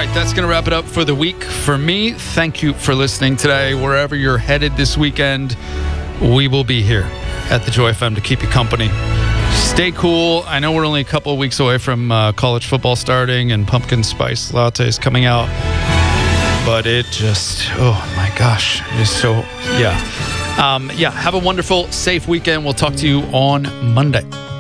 right, that's going to wrap it up for the week. For me, thank you for listening today. Wherever you're headed this weekend, we will be here at the Joy FM to keep you company. Stay cool. I know we're only a couple of weeks away from college football starting and pumpkin spice lattes coming out. But it just, oh my gosh, it's so, yeah. Have a wonderful, safe weekend. We'll talk to you on Monday.